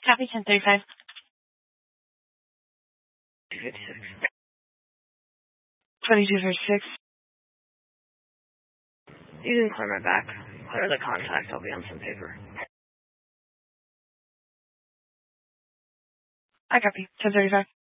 Copy 1035. 2236. You can clear my back. Clear the contact. I'll be on some paper. I copy 1035.